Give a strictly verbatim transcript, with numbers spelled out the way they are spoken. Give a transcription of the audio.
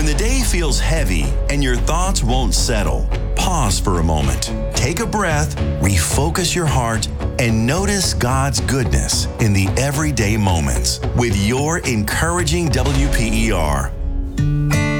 the day feels heavy and your thoughts won't settle, pause for a moment. Take a breath, refocus your heart, and notice God's goodness in the everyday moments with your encouraging W P E R.